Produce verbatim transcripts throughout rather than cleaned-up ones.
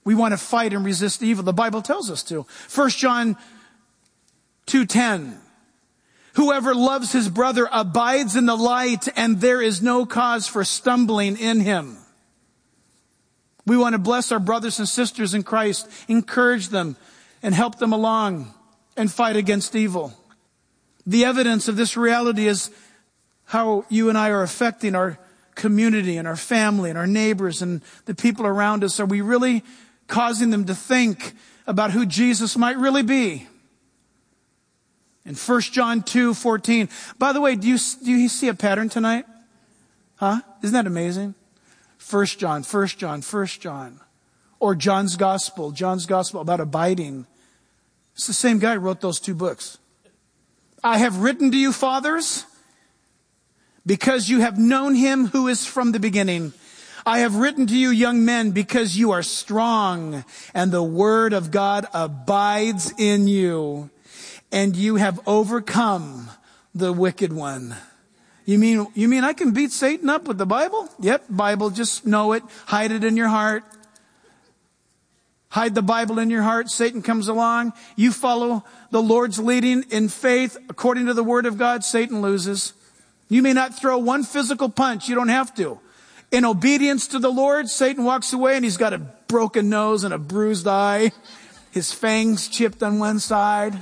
We want to fight and resist evil. The Bible tells us to. First John two ten. Whoever loves his brother abides in the light, and there is no cause for stumbling in him. We want to bless our brothers and sisters in Christ, encourage them, and help them along and fight against evil. The evidence of this reality is how you and I are affecting our community and our family and our neighbors and the people around us. Are we really causing them to think about who Jesus might really be? In First John two fourteen. By the way, do you, do you see a pattern tonight? Huh? Isn't that amazing? First John, First John, First John. Or John's Gospel, John's Gospel about abiding. It's the same guy who wrote those two books. I have written to you, fathers, because you have known him who is from the beginning. I have written to you, young men, because you are strong, and the word of God abides in you, and you have overcome the wicked one. You mean, you mean I can beat Satan up with the Bible? Yep, Bible, just know it. Hide it in your heart. Hide the Bible in your heart. Satan comes along. You follow the Lord's leading in faith according to the word of God. Satan loses. You may not throw one physical punch. You don't have to. In obedience to the Lord, Satan walks away and he's got a broken nose and a bruised eye. His fangs chipped on one side.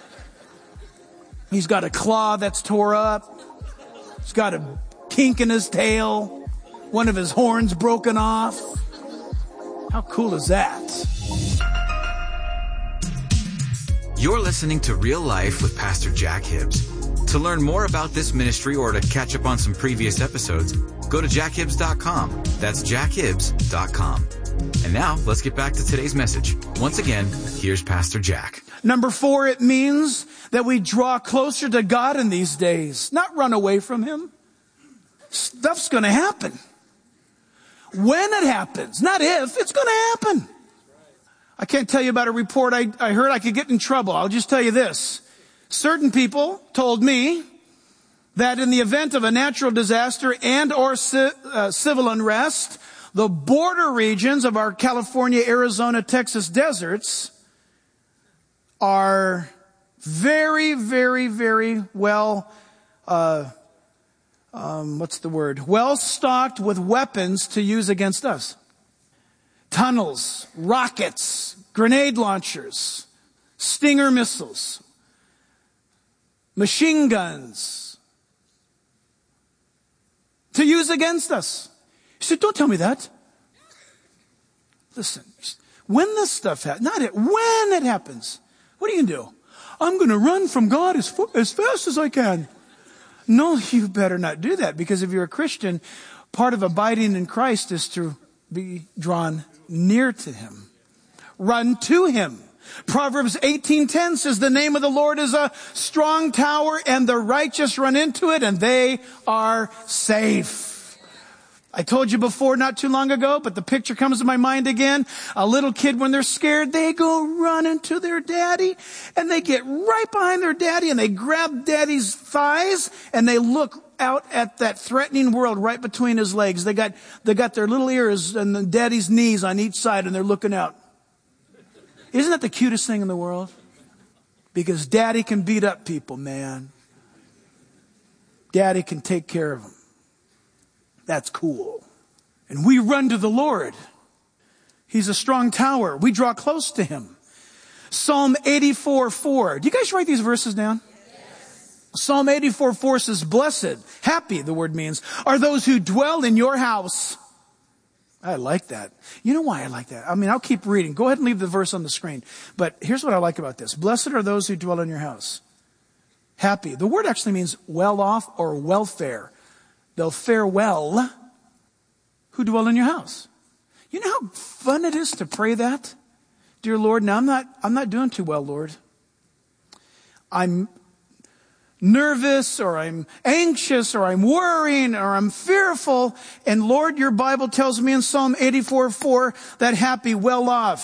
He's got a claw that's tore up. He's got a kink in his tail. One of his horns broken off. How cool is that? You're listening to Real Life with Pastor Jack Hibbs. To learn more about this ministry or to catch up on some previous episodes, go to jack hibbs dot com. That's jack hibbs dot com. And now, let's get back to today's message. Once again, here's Pastor Jack. Number four, it means that we draw closer to God in these days, not run away from him. Stuff's going to happen. When it happens, not if, it's going to happen. I can't tell you about a report I, I heard I could get in trouble. I'll just tell you this. Certain people told me that in the event of a natural disaster and or ci- uh, civil unrest, the border regions of our California, Arizona, Texas deserts are very, very, very well, uh, um, what's the word? Well stocked with weapons to use against us. Tunnels, rockets, grenade launchers, Stinger missiles, machine guns to use against us. He said, don't tell me that. Listen, when this stuff happens, not it, when it happens, what are you going to do? I'm going to run from God as, as fast as I can. No, you better not do that, because if you're a Christian, part of abiding in Christ is to be drawn near to him. Run to him. Proverbs eighteen ten says, the name of the Lord is a strong tower, and the righteous run into it, and they are safe. I told you before not too long ago, but the picture comes to my mind again. A little kid, when they're scared, they go running to their daddy, and they get right behind their daddy, and they grab daddy's thighs, and they look out at that threatening world right between his legs. They got, they got their little ears and the daddy's knees on each side, and they're looking out. Isn't that the cutest thing in the world? Because daddy can beat up people, man. Daddy can take care of them. That's cool. And we run to the Lord. He's a strong tower. We draw close to him. Psalm eighty-four four. Do you guys write these verses down? Yes. Psalm eighty-four four says, blessed, happy, the word means, are those who dwell in your house. I like that. You know why I like that? I mean, I'll keep reading. Go ahead and leave the verse on the screen. But here's what I like about this. Blessed are those who dwell in your house. Happy. The word actually means well off or welfare. They'll fare well who dwell in your house. You know how fun it is to pray that? Dear Lord, now I'm not, I'm not doing too well, Lord. I'm nervous, or I'm anxious, or I'm worrying, or I'm fearful. And Lord, your Bible tells me in Psalm eighty-four four that happy, well off,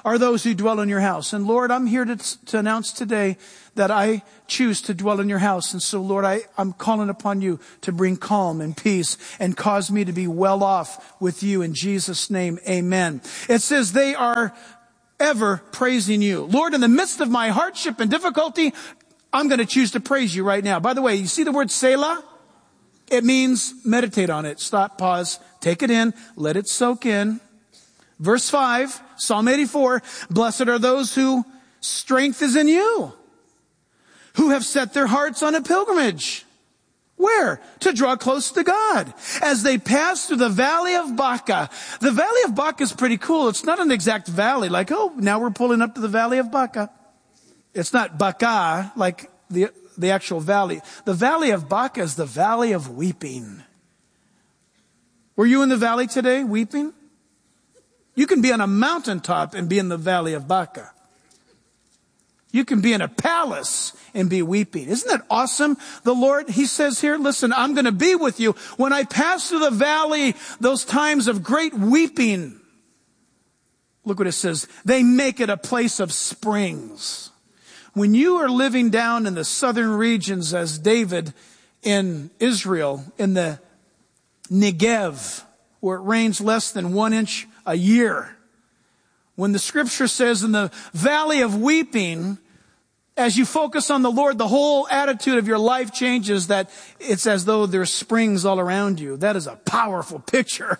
are those who dwell in your house. And Lord, I'm here to, to announce today that I choose to dwell in your house. And so, Lord, I, I'm calling upon you to bring calm and peace and cause me to be well off with you in Jesus' name. Amen. It says they are ever praising you. Lord, in the midst of my hardship and difficulty, I'm going to choose to praise you right now. By the way, you see the word Selah? It means meditate on it. Stop, pause, take it in, let it soak in. Verse five, Psalm eighty-four, blessed are those whose strength is in you, who have set their hearts on a pilgrimage. Where? To draw close to God. As they pass through the valley of Baca. The valley of Baca is pretty cool. It's not an exact valley, like, oh, now we're pulling up to the valley of Baca. It's not Baca, like the, the actual valley. The valley of Baca is the valley of weeping. Were you in the valley today, weeping? You can be on a mountaintop and be in the valley of Baca. You can be in a palace and be weeping. Isn't that awesome? The Lord, he says here, listen, I'm going to be with you. When I pass through the valley, those times of great weeping, look what it says. They make it a place of springs. When you are living down in the southern regions as David in Israel, in the Negev, where it rains less than one inch a year, when the scripture says in the valley of weeping, as you focus on the Lord, the whole attitude of your life changes, that it's as though there's springs all around you. That is a powerful picture.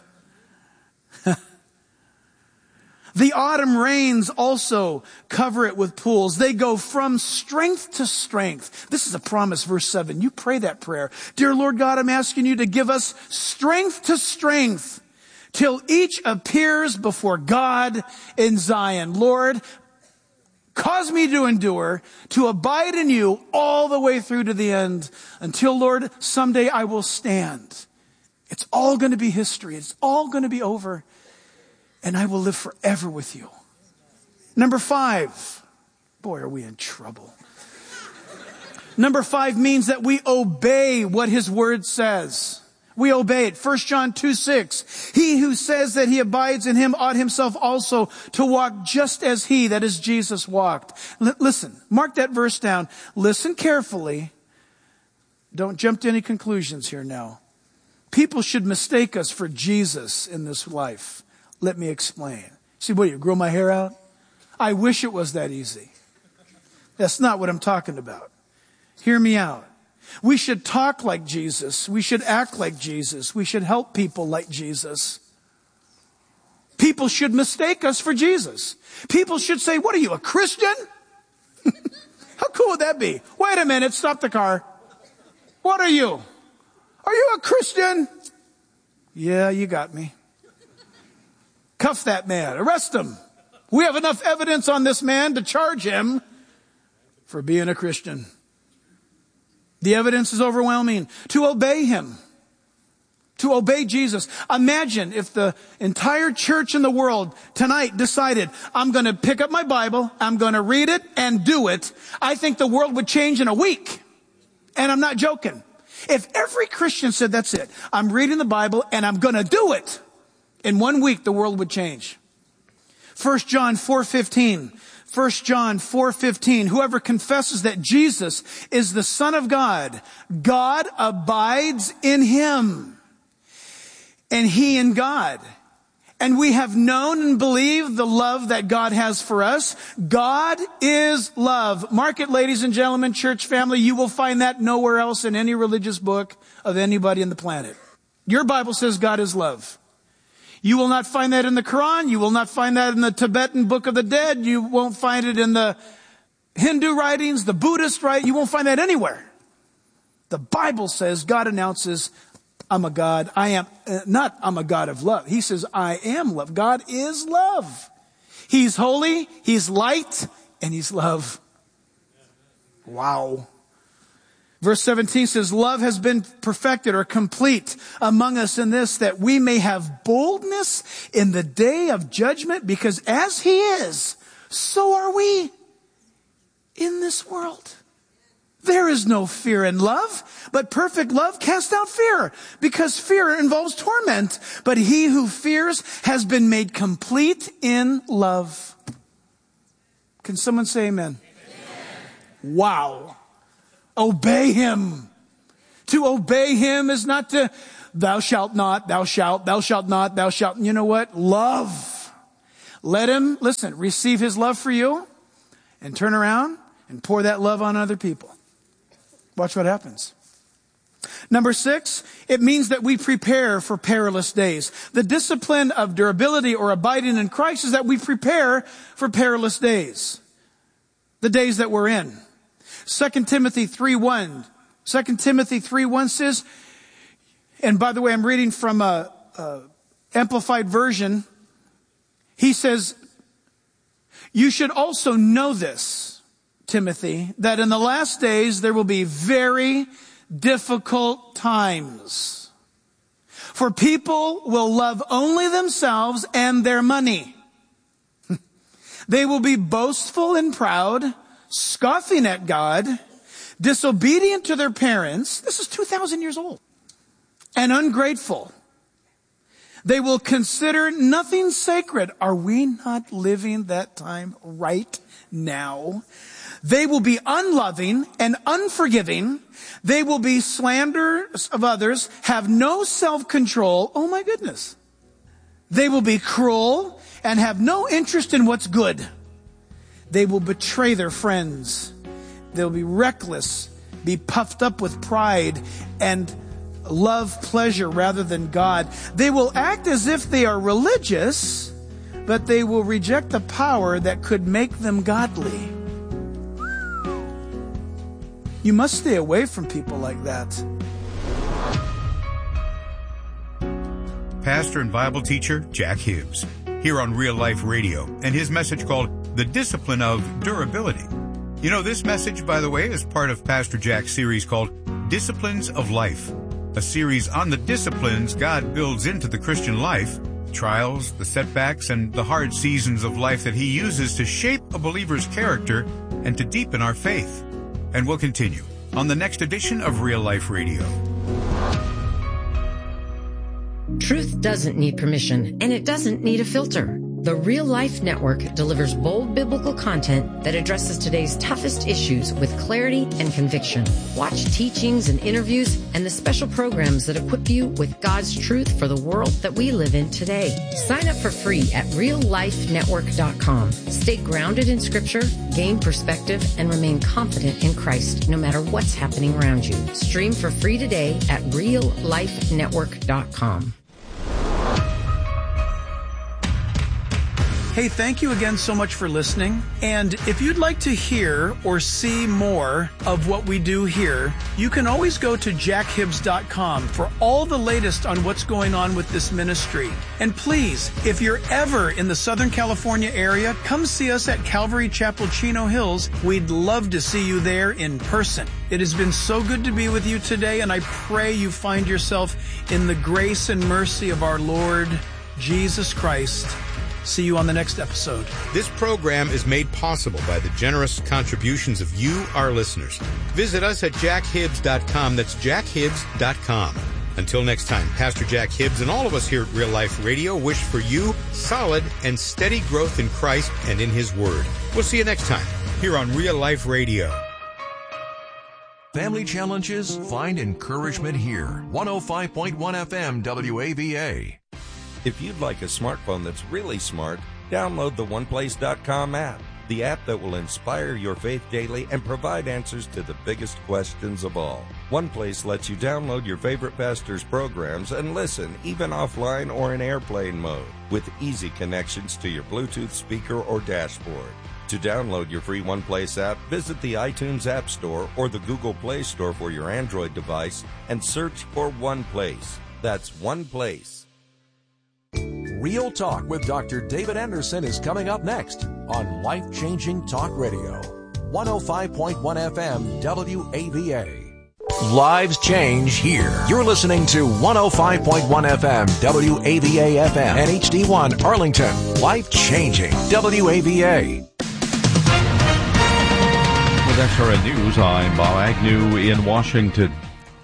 The autumn rains also cover it with pools. They go from strength to strength. This is a promise, verse seven. You pray that prayer. Dear Lord God, I'm asking you to give us strength to strength till each appears before God in Zion. Lord, cause me to endure, to abide in you all the way through to the end, until, Lord, someday I will stand. It's all going to be history. It's all going to be over. And I will live forever with you. Number five. Boy, are we in trouble. Number five means that we obey what his word says. We obey it. First John two six. He who says that he abides in him ought himself also to walk just as he, that is Jesus, walked. L- listen, mark that verse down. Listen carefully. Don't jump to any conclusions here now. People should mistake us for Jesus in this life. Let me explain. See, what, you grow my hair out? I wish it was that easy. That's not what I'm talking about. Hear me out. We should talk like Jesus. We should act like Jesus. We should help people like Jesus. People should mistake us for Jesus. People should say, what are you, a Christian? How cool would that be? Wait a minute, stop the car. What are you? Are you a Christian? Yeah, you got me. Cuff that man. Arrest him. We have enough evidence on this man to charge him for being a Christian. The evidence is overwhelming. To obey him. To obey Jesus. Imagine if the entire church in the world tonight decided, I'm going to pick up my Bible, I'm going to read it and do it. I think the world would change in a week. And I'm not joking. If every Christian said, that's it, I'm reading the Bible and I'm going to do it, in one week, the world would change. First John four fifteen. First John four fifteen. Whoever confesses that Jesus is the Son of God, God abides in him, and he in God. And we have known and believed the love that God has for us. God is love. Mark it, ladies and gentlemen, church family. You will find that nowhere else in any religious book of anybody on the planet. Your Bible says God is love. You will not find that in the Quran. You will not find that in the Tibetan Book of the Dead. You won't find it in the Hindu writings, the Buddhist writings. You won't find that anywhere. The Bible says, God announces, I'm a God. I am uh, not, I'm a God of love. He says, I am love. God is love. He's holy. He's light, and he's love. Wow. Verse seventeen says, love has been perfected or complete among us in this, that we may have boldness in the day of judgment, because as he is, so are we in this world. There is no fear in love, but perfect love casts out fear, because fear involves torment. But he who fears has been made complete in love. Can someone say amen? Amen. Wow. Obey him. To obey him is not to, thou shalt not, thou shalt, thou shalt not, thou shalt. You know what? Love. Let him, listen, receive his love for you and turn around and pour that love on other people. Watch what happens. Number six, it means that we prepare for perilous days. The discipline of durability or abiding in Christ is that we prepare for perilous days. The days that we're in. Second Timothy three one. Second Timothy three one says, and by the way, I'm reading from a, a amplified version. He says, you should also know this, Timothy, that in the last days there will be very difficult times. For people will love only themselves and their money. They will be boastful and proud, scoffing at God, disobedient to their parents. This is two thousand years old. And ungrateful. They will consider nothing sacred. Are we not living that time right now? They will be unloving and unforgiving. They will be slanderers of others, have no self-control. Oh my goodness. They will be cruel and have no interest in what's good. They will betray their friends. They'll be reckless, be puffed up with pride, and love pleasure rather than God. They will act as if they are religious, but they will reject the power that could make them godly. You must stay away from people like that. Pastor and Bible teacher Jack Hibbs, here on Real Life Radio, and his message called The Discipline of Durability. You know, this message, by the way, is part of Pastor Jack's series called Disciplines of Life, a series on the disciplines God builds into the Christian life, trials, the setbacks, and the hard seasons of life that he uses to shape a believer's character and to deepen our faith. And we'll continue on the next edition of Real Life Radio. Truth doesn't need permission, and it doesn't need a filter. The Real Life Network delivers bold biblical content that addresses today's toughest issues with clarity and conviction. Watch teachings and interviews and the special programs that equip you with God's truth for the world that we live in today. Sign up for free at real life network dot com. Stay grounded in Scripture, gain perspective, and remain confident in Christ no matter what's happening around you. Stream for free today at real life network dot com. Hey, thank you again so much for listening. And if you'd like to hear or see more of what we do here, you can always go to jack hibbs dot com for all the latest on what's going on with this ministry. And please, if you're ever in the Southern California area, come see us at Calvary Chapel, Chino Hills. We'd love to see you there in person. It has been so good to be with you today, and I pray you find yourself in the grace and mercy of our Lord Jesus Christ. See you on the next episode. This program is made possible by the generous contributions of you, our listeners. Visit us at jack hibbs dot com. That's jack hibbs dot com. Until next time, Pastor Jack Hibbs and all of us here at Real Life Radio wish for you solid and steady growth in Christ and in His Word. We'll see you next time here on Real Life Radio. Family challenges? Find encouragement here. one oh five point one F M W A V A. If you'd like a smartphone that's really smart, download the one place dot com app, the app that will inspire your faith daily and provide answers to the biggest questions of all. OnePlace lets you download your favorite pastor's programs and listen, even offline or in airplane mode, with easy connections to your Bluetooth speaker or dashboard. To download your free OnePlace app, visit the iTunes App Store or the Google Play Store for your Android device and search for OnePlace. That's OnePlace. Real Talk with Doctor David Anderson is coming up next on Life Changing Talk Radio, one oh five point one F M W A V A. Lives change here. You're listening to one oh five point one F M W A V A F M and H D one Arlington. Life Changing W A V A. With X R N News, I'm Bob Agnew in Washington.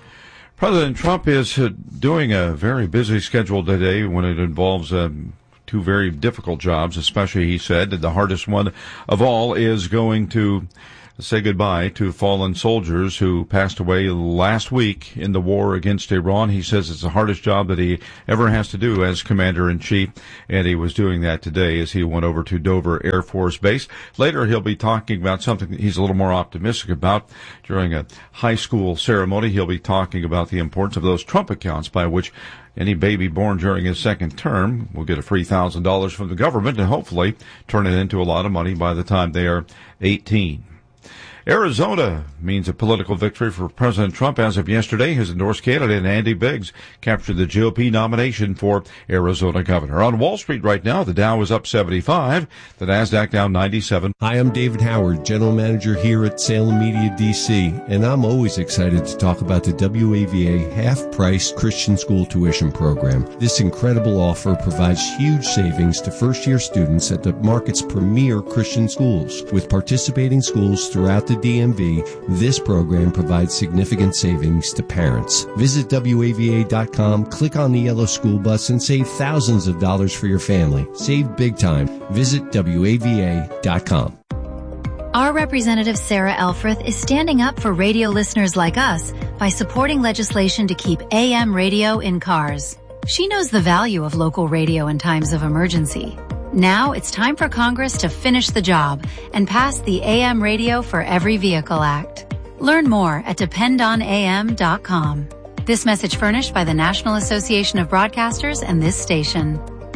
President Trump is uh, doing a very busy schedule today when it involves um, two very difficult jobs, especially, he said, the hardest one of all is going to say goodbye to fallen soldiers who passed away last week in the war against Iran. He says it's the hardest job that he ever has to do as commander-in-chief, and he was doing that today as he went over to Dover Air Force Base. Later, he'll be talking about something that he's a little more optimistic about. During a high school ceremony, he'll be talking about the importance of those Trump accounts by which any baby born during his second term will get a free one thousand dollars from the government and hopefully turn it into a lot of money by the time they are eighteen. Arizona means a political victory for President Trump. As of yesterday, his endorsed candidate, Andy Biggs, captured the G O P nomination for Arizona governor. On Wall Street right now, the Dow is up seventy-five, the NASDAQ down ninety-seven. Hi, I'm David Howard, General Manager here at Salem Media D C, and I'm always excited to talk about the W A V A half-price Christian school tuition program. This incredible offer provides huge savings to first-year students at the market's premier Christian schools. With participating schools throughout the D M V, this program provides significant savings to parents. Visit W A V A dot com, click on the yellow school bus, and save thousands of dollars for your family. Save big time. Visit W A V A dot com. Our representative Sarah Elfreth is standing up for radio listeners like us by supporting legislation to keep A M radio in cars. She knows the value of local radio in times of emergency. Now it's time for Congress to finish the job and pass the A M Radio for Every Vehicle Act. Learn more at depend on A M dot com. This message furnished by the National Association of Broadcasters and this station.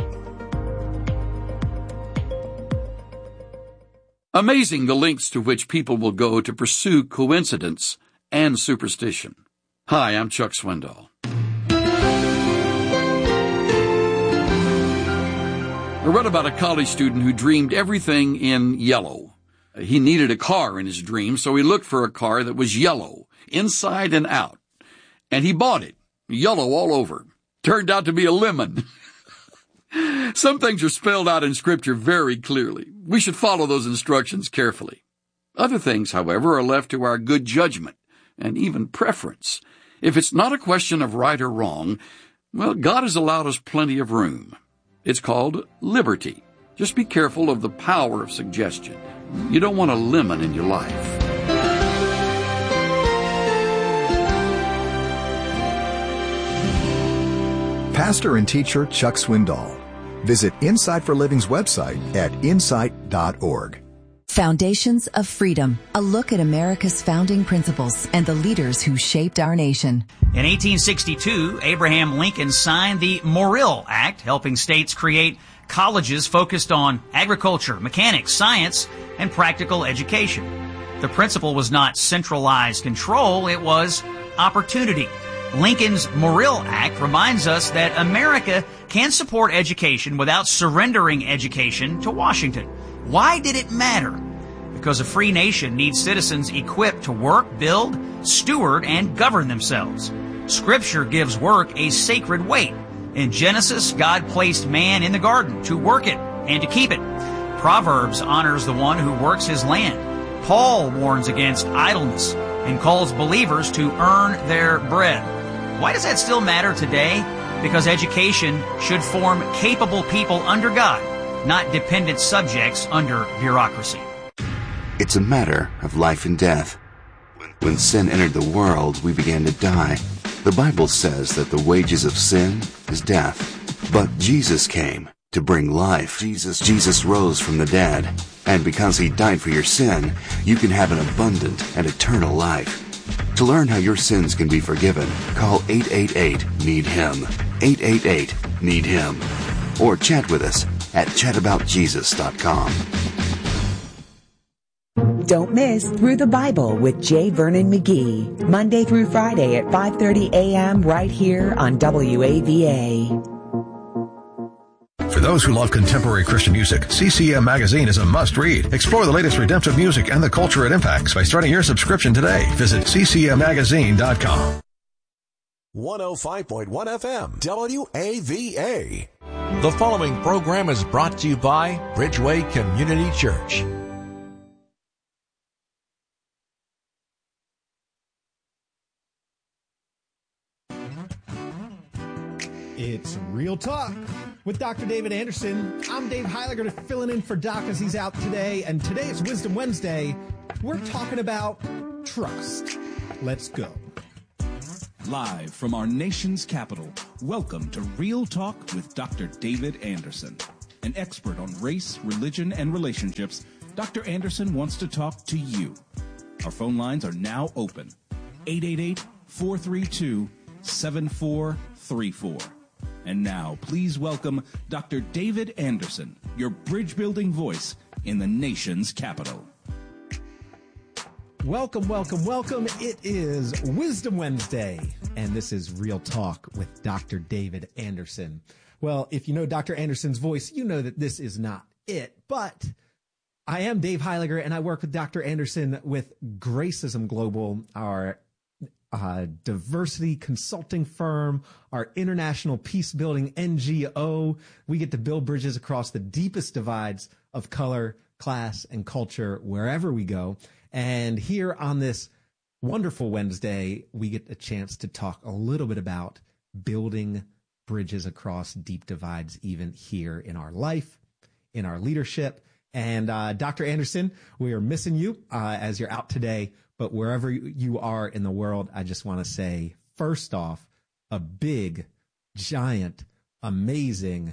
Amazing the lengths to which people will go to pursue coincidence and superstition. Hi, I'm Chuck Swindoll. I read about a college student who dreamed everything in yellow. He needed a car in his dream, so he looked for a car that was yellow, inside and out. And he bought it, yellow all over. Turned out to be a lemon. Some things are spelled out in Scripture very clearly. We should follow those instructions carefully. Other things, however, are left to our good judgment and even preference. If it's not a question of right or wrong, well, God has allowed us plenty of room. It's called liberty. Just be careful of the power of suggestion. You don't want a lemon in your life. Pastor and teacher Chuck Swindoll. Visit Insight for Living's website at insight dot org. Foundations of Freedom, a look at America's founding principles and the leaders who shaped our nation. In eighteen sixty-two, Abraham Lincoln signed the Morrill Act, helping states create colleges focused on agriculture, mechanics, science, and practical education. The principle was not centralized control, it was opportunity. Lincoln's Morrill Act reminds us that America can support education without surrendering education to Washington. Why did it matter? Because a free nation needs citizens equipped to work, build, steward, and govern themselves. Scripture gives work a sacred weight. In Genesis, God placed man in the garden to work it and to keep it. Proverbs honors the one who works his land. Paul warns against idleness and calls believers to earn their bread. Why does that still matter today? Because education should form capable people under God, not dependent subjects under bureaucracy. It's a matter of life and death. When sin entered the world, we began to die. The Bible says that the wages of sin is death. But Jesus came to bring life. Jesus, Jesus rose from the dead. And because he died for your sin, you can have an abundant and eternal life. To learn how your sins can be forgiven, call eight eight eight, need him. eight eight eight, need him. Or chat with us at chat about jesus dot com. Don't miss Through the Bible with J. Vernon McGee, Monday through Friday at five thirty a.m. right here on W A V A. For those who love contemporary Christian music, C C M Magazine is a must-read. Explore the latest redemptive music and the culture it impacts by starting your subscription today. Visit c c m magazine dot com. one oh five point one F M, W A V A. The following program is brought to you by Bridgeway Community Church. It's Real Talk with Doctor David Anderson. I'm Dave Heiliger, filling in for Doc as he's out today. And today is Wisdom Wednesday. We're talking about trust. Let's go. Live from our nation's capital, welcome to Real Talk with Doctor David Anderson. An expert on race, religion, and relationships, Doctor Anderson wants to talk to you. Our phone lines are now open. eight eight eight, four three two, seven four three four. And now, please welcome Doctor David Anderson, your bridge-building voice in the nation's capital. Welcome, welcome, welcome. It is Wisdom Wednesday, and this is Real Talk with Doctor David Anderson. Well, if you know Doctor Anderson's voice, you know that this is not it, but I am Dave Heiliger, and I work with Doctor Anderson with Gracism Global, our uh, diversity consulting firm, our international peace-building N G O. We get to build bridges across the deepest divides of color, class, and culture wherever we go. And here on this wonderful Wednesday, we get a chance to talk a little bit about building bridges across deep divides, even here in our life, in our leadership. And uh, Doctor Anderson, we are missing you uh, as you're out today. But wherever you are in the world, I just want to say, first off, a big, giant, amazing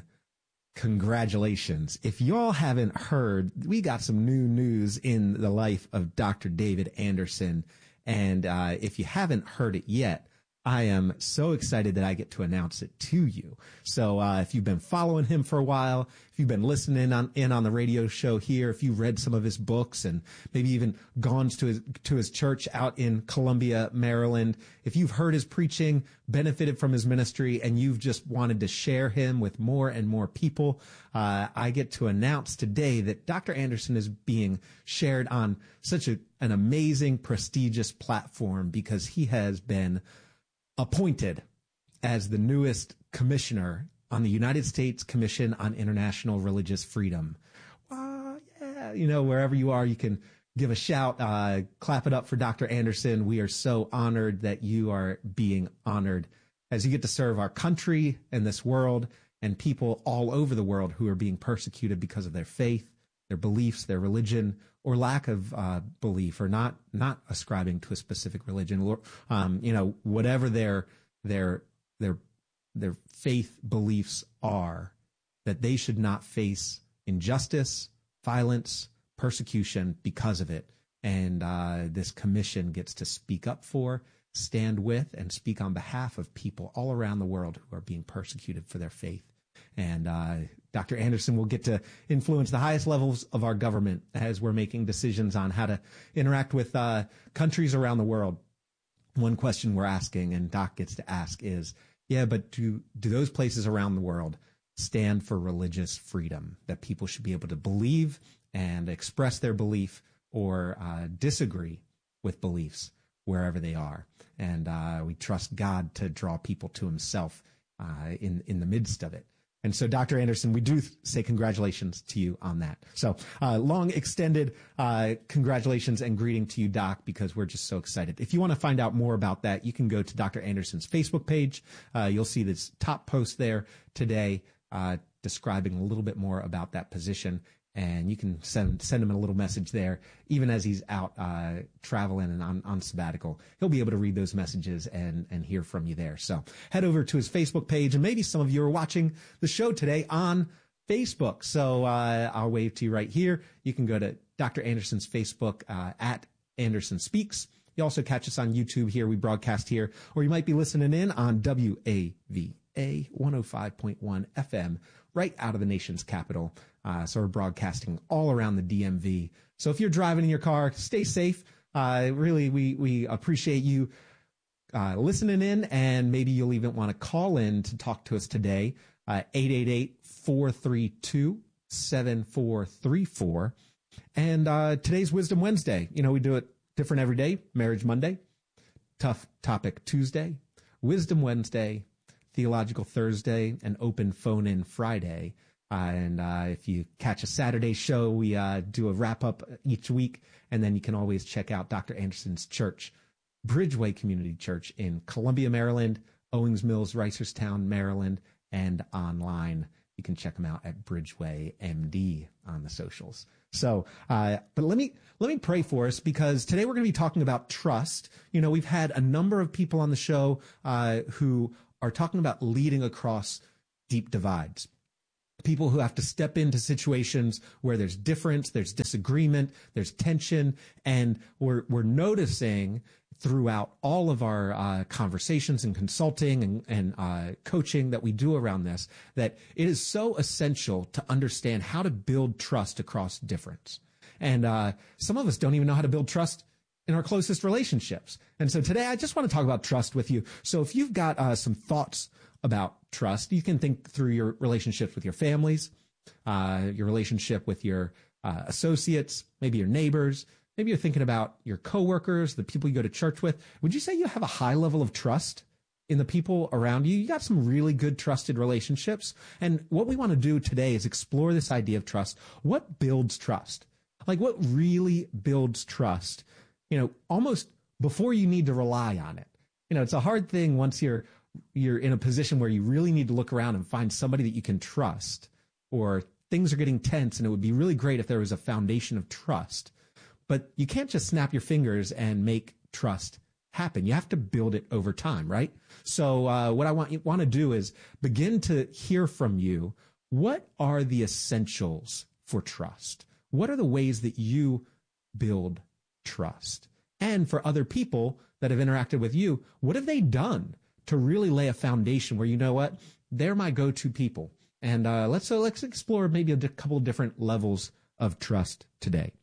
congratulations. If y'all haven't heard, we got some new news in the life of Doctor David Anderson. And uh, if you haven't heard it yet, I am so excited that I get to announce it to you. So, uh, if you've been following him for a while, if you've been listening on, in on the radio show here, if you've read some of his books and maybe even gone to his, to his church out in Columbia, Maryland, if you've heard his preaching, benefited from his ministry, and you've just wanted to share him with more and more people, uh, I get to announce today that Doctor Anderson is being shared on such a, an amazing, prestigious platform because he has been appointed as the newest commissioner on the United States Commission on International Religious Freedom. Uh, yeah, you know, wherever you are, you can give a shout, uh, clap it up for Doctor Anderson. We are so honored that you are being honored as you get to serve our country and this world and people all over the world who are being persecuted because of their faith, their beliefs, their religion, or lack of uh, belief, or not not ascribing to a specific religion, or um, you know, whatever their their their their faith beliefs are, that they should not face injustice, violence, persecution because of it. And uh, this commission gets to speak up for, stand with, and speak on behalf of people all around the world who are being persecuted for their faith. And uh, Doctor Anderson will get to influence the highest levels of our government as we're making decisions on how to interact with uh, countries around the world. One question we're asking, and Doc gets to ask, is, yeah, but do do those places around the world stand for religious freedom, that people should be able to believe and express their belief or uh, disagree with beliefs wherever they are? And uh, we trust God to draw people to himself uh, in in the midst of it. And so, Doctor Anderson, we do say congratulations to you on that. So, uh, long extended, uh, congratulations and greeting to you, Doc, because we're just so excited. If you want to find out more about that, you can go to Doctor Anderson's Facebook page. Uh, you'll see this top post there today, uh, describing a little bit more about that position. And you can send, send him a little message there, even as he's out, uh, traveling and on, on sabbatical. He'll be able to read those messages and, and hear from you there. So head over to his Facebook page, and maybe some of you are watching the show today on Facebook. So, uh, I'll wave to you right here. You can go to Doctor Anderson's Facebook, uh, at Anderson Speaks. You also catch us on YouTube here. We broadcast here, or you might be listening in on W A V A one oh five point one F M right out of the nation's capital. Uh, so we're broadcasting all around the D M V. So if you're driving in your car, stay safe. Uh, really, we, we appreciate you, uh, listening in, and maybe you'll even want to call in to talk to us today. Uh, eight eight eight, four three two, seven four three four. And, uh, today's Wisdom Wednesday. You know, we do it different every day. Marriage Monday, Tough Topic Tuesday, Wisdom Wednesday, Theological Thursday, and Open Phone In Friday. Uh, and uh, if you catch a Saturday show, we uh, do a wrap-up each week. And then you can always check out Doctor Anderson's church, Bridgeway Community Church in Columbia, Maryland, Owings Mills, Reisterstown, Maryland, and online. You you can check them out at Bridgeway M D on the socials. So, uh, but let me, let me pray for us, because today we're going to be talking about trust. You know, we've had a number of people on the show, uh, who are talking about leading across deep divides. People who have to step into situations where there's difference, there's disagreement, there's tension, and we're, we're noticing throughout all of our uh, conversations and consulting and, and uh, coaching that we do around this, that it is so essential to understand how to build trust across difference. And uh, some of us don't even know how to build trust in our closest relationships. And so today I just want to talk about trust with you. So if you've got uh, some thoughts about trust, you can think through your relationships with your families, uh, your relationship with your uh, associates, maybe your neighbors. Maybe you're thinking about your coworkers, the people you go to church with. Would you say you have a high level of trust in the people around you? You got some really good trusted relationships. And what we want to do today is explore this idea of trust. What builds trust? Like, what really builds trust? You know, almost before you need to rely on it. You know, it's a hard thing once you're you're in a position where you really need to look around and find somebody that you can trust, or things are getting tense, and it would be really great if there was a foundation of trust. But you can't just snap your fingers and make trust happen. You have to build it over time, right? So uh, what I want, want to do is begin to hear from you. What are the essentials for trust? What are the ways that you build trust? And for other people that have interacted with you, what have they done to really lay a foundation where, you know what, they're my go-to people? And uh, let's so let's explore maybe a couple of different levels of trust today.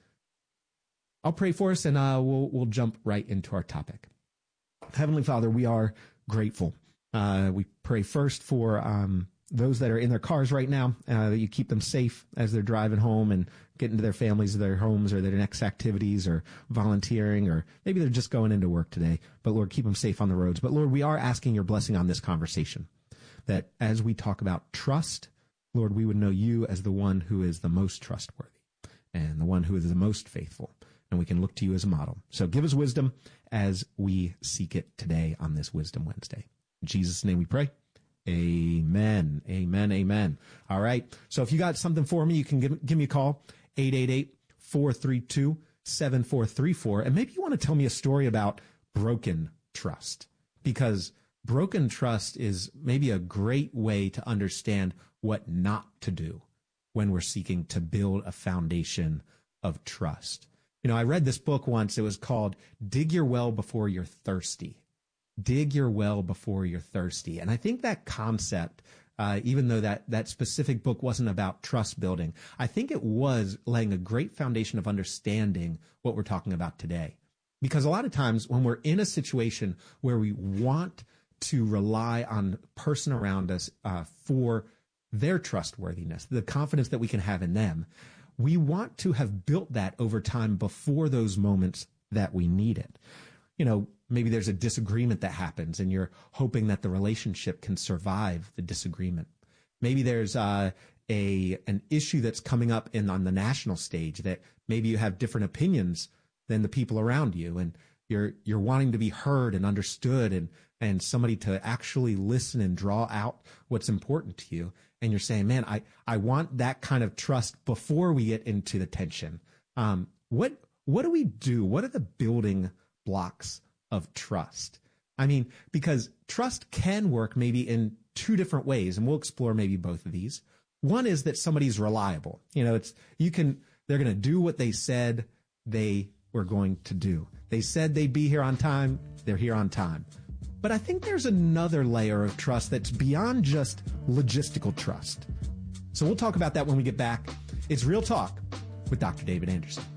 I'll pray for us, and uh, we'll we'll jump right into our topic. Heavenly Father, we are grateful. Uh, we pray first for um, those that are in their cars right now, uh, that you keep them safe as they're driving home and getting to their families, or their homes, or their next activities, or volunteering, or maybe they're just going into work today. But Lord, keep them safe on the roads. But Lord, we are asking your blessing on this conversation, that as we talk about trust, Lord, we would know you as the one who is the most trustworthy and the one who is the most faithful. And we can look to you as a model. So give us wisdom as we seek it today on this Wisdom Wednesday. In Jesus' name we pray. Amen. Amen. Amen. All right. So if you got something for me, you can give, give me a call, eight eight eight, four three two, seven four three four. And maybe you want to tell me a story about broken trust, because broken trust is maybe a great way to understand what not to do when we're seeking to build a foundation of trust. You know, I read this book once. It was called Dig Your Well Before You're Thirsty. Dig your well before you're thirsty. And I think that concept, uh, even though that, that specific book wasn't about trust building, I think it was laying a great foundation of understanding what we're talking about today. Because a lot of times when we're in a situation where we want to rely on the person around us uh, for their trustworthiness, the confidence that we can have in them, we want to have built that over time before those moments that we need it. You know, maybe there's a disagreement that happens and you're hoping that the relationship can survive the disagreement. Maybe there's uh, a an issue that's coming up in on the national stage that maybe you have different opinions than the people around you, and you're you're wanting to be heard and understood, and and somebody to actually listen and draw out what's important to you. And you're saying, man, I, I want that kind of trust before we get into the tension. Um, what, what do we do? What are the building blocks of trust? I mean, because trust can work maybe in two different ways, and we'll explore maybe both of these. One is that somebody's reliable. You know, it's, you can, they're going to do what they said they were going to do. They said they'd be here on time. They're here on time. But I think there's another layer of trust that's beyond just logistical trust. So we'll talk about that when we get back. It's Real Talk with Doctor David Anderson.